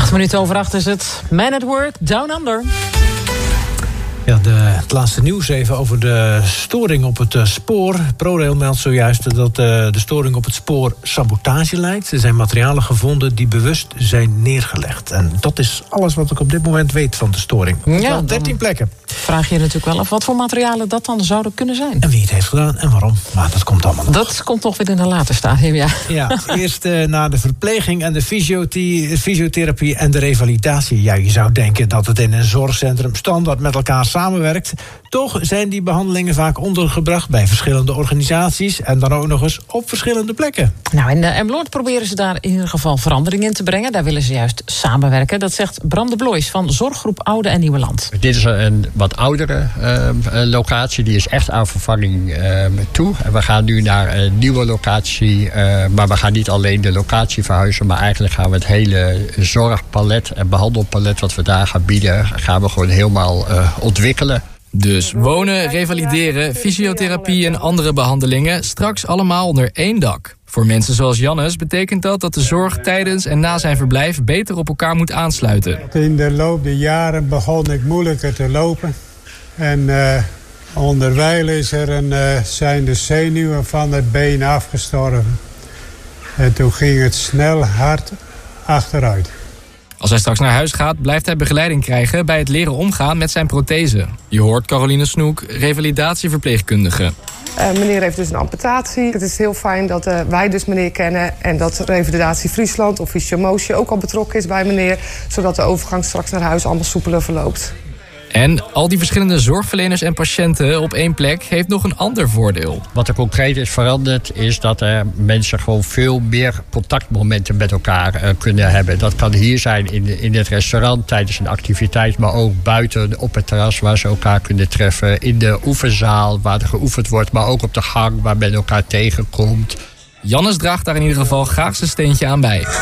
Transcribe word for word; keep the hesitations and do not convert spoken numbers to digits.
Acht minuten over acht is het. Man at Work, Down Under. Ja, de, het laatste nieuws even over de storing op het uh, spoor. ProRail meldt zojuist dat uh, de storing op het spoor sabotage lijkt. Er zijn materialen gevonden die bewust zijn neergelegd. En dat is alles wat ik op dit moment weet van de storing. Ja, dertien plekken. Vraag je natuurlijk wel af wat voor materialen dat dan zouden kunnen zijn. En wie het heeft gedaan en waarom. Maar dat komt allemaal nog. Dat komt toch weer in een later stadium, ja. Ja, eerst uh, naar de verpleging en de fysiotherapie en de revalidatie. Ja, je zou denken dat het in een zorgcentrum standaard met elkaar samenwerkt. Toch zijn die behandelingen vaak ondergebracht bij verschillende organisaties en dan ook nog eens op verschillende plekken. Nou, in Emmeloord proberen ze daar in ieder geval verandering in te brengen. Daar willen ze juist samenwerken. Dat zegt Bram de Blois van Zorggroep Oude en Nieuwe Land. Dit is een wat oudere uh, locatie. Die is echt aan vervanging uh, toe. En we gaan nu naar een nieuwe locatie. Uh, maar we gaan niet alleen de locatie verhuizen. Maar eigenlijk gaan we het hele zorgpalet en behandelpalet wat we daar gaan bieden, gaan we gewoon helemaal uh, ontwikkelen. Dus wonen, revalideren, fysiotherapie en andere behandelingen straks allemaal onder één dak. Voor mensen zoals Jannes betekent dat dat de zorg tijdens en na zijn verblijf beter op elkaar moet aansluiten. In de loop der jaren begon ik moeilijker te lopen. En uh, onderwijl is er een, uh, zijn de zenuwen van het been afgestorven. En toen ging het snel hard achteruit. Als hij straks naar huis gaat, blijft hij begeleiding krijgen bij het leren omgaan met zijn prothese. Je hoort Caroline Snoek, revalidatieverpleegkundige. Uh, meneer heeft dus een amputatie. Het is heel fijn dat uh, wij dus meneer kennen en dat Revalidatie Friesland of Fysiomotie ook al betrokken is bij meneer, zodat de overgang straks naar huis allemaal soepeler verloopt. En al die verschillende zorgverleners en patiënten op één plek heeft nog een ander voordeel. Wat er concreet is veranderd is dat er mensen gewoon veel meer contactmomenten met elkaar uh, kunnen hebben. Dat kan hier zijn in, in het restaurant tijdens een activiteit, maar ook buiten op het terras waar ze elkaar kunnen treffen. In de oefenzaal waar er geoefend wordt, maar ook op de gang waar men elkaar tegenkomt. Jannes draagt daar in ieder geval graag zijn steentje aan bij.